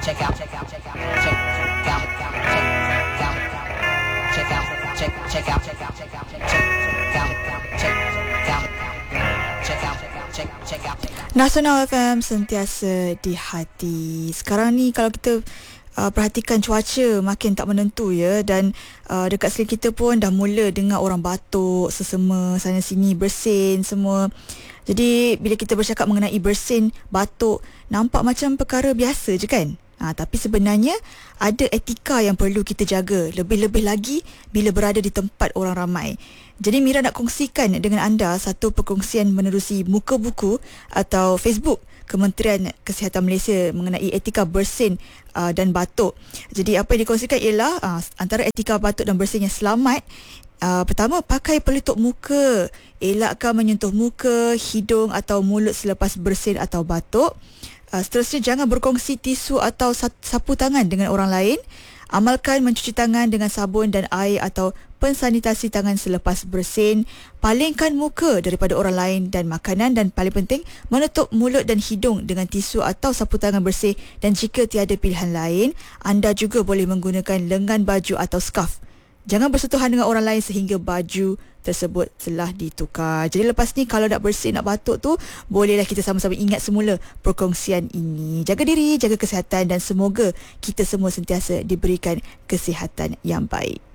Nasional FM sentiasa di hati. Sekarang ni kalau kita perhatikan cuaca makin tak menentu ya, dan dekat sekeliling kita pun dah mula dengar orang batuk, sesama sana sini, bersin semua. Jadi bila kita bercakap mengenai bersin, batuk, nampak macam perkara biasa je kan? Tapi sebenarnya ada etika yang perlu kita jaga, lebih-lebih lagi bila berada di tempat orang ramai. Jadi Mira nak kongsikan dengan anda satu perkongsian menerusi muka buku atau Facebook Kementerian Kesihatan Malaysia mengenai etika bersin dan batuk. Jadi apa yang dikongsikan ialah antara etika batuk dan bersin yang selamat. Pertama, pakai pelitup muka. Elakkan menyentuh muka, hidung atau mulut selepas bersin atau batuk. Seterusnya, jangan berkongsi tisu atau sapu tangan dengan orang lain. Amalkan mencuci tangan dengan sabun dan air atau pensanitasi tangan selepas bersin. Palingkan muka daripada orang lain dan makanan, dan paling penting, menutup mulut dan hidung dengan tisu atau sapu tangan bersih, dan jika tiada pilihan lain, anda juga boleh menggunakan lengan baju atau skarf. Jangan bersentuhan dengan orang lain sehingga baju tersebut telah ditukar. Jadi lepas ni kalau nak bersin, nak batuk tu, bolehlah kita sama-sama ingat semula perkongsian ini. Jaga diri, jaga kesihatan, dan semoga kita semua sentiasa diberikan kesihatan yang baik.